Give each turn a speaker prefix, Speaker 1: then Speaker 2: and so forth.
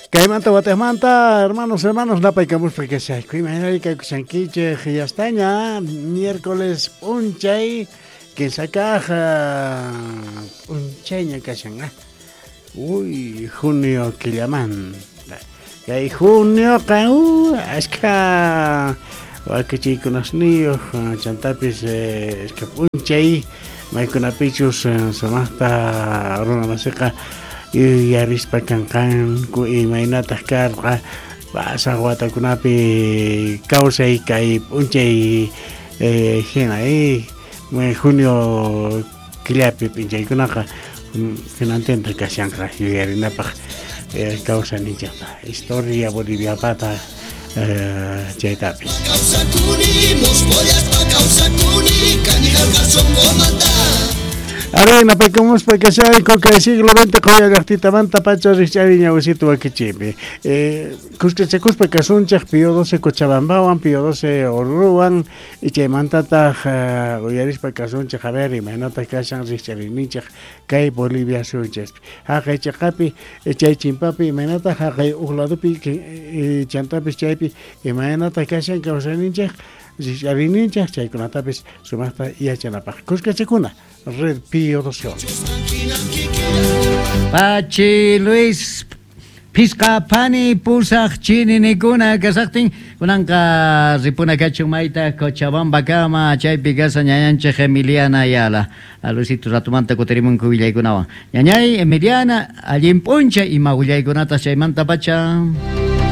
Speaker 1: Caimanta, Guatemanta, hermanos, Napaicamos, porque se América, Sanquiche, Gillastaña, miércoles, Unchay, que saca Uncheña, Cachanga. Uy, junio, que llaman. Que hay junio, es que chicos, los niños, chantapis, es que Unchay, Maiconapichus, Samasta, Runa Maseca. Y arispa cancan y mainata carga basa guata kunapi causa y kai unche y hina y junio kliapi pinche kunaka finantenta kasiankra y arina pa causa ninja historia Bolivia pata chaitapis causa kuni mospolias pa causa kuni canija gaso comanda. Arena, pues como es porque sea el coca del siglo XX, coya gartita manta, pacho, richariña, usito, akichipi. Cusquechecus, porque son chak, pío 12 cochabambawan, pío 12 oruan, y che mantata, uyaris, porque son chak, a ver, y menota cashan, richarinichak, kai Bolivia sunches. Hakai chakapi, chay chimpapi, menota, hakai ugladupi, chantapis chaypi, y menota cashan, causaninchak, richarinichak, chay kunatapis, sumasta, y achanapaj. Cusquechecuna. Red Pío 12.
Speaker 2: Pachi Luis Piscapani Pusach Chini Nikuna Kazaktin Kunanka Ripuna Cachumaita Cochabamba Kama Chay Pigasa Ñañanche Emiliana Ayala a Luisito Ratumanta Coterimun Kubilay Kunawa Ñañay Emiliana Alimponcha y Magullay Kunata Chaymanta Pacha.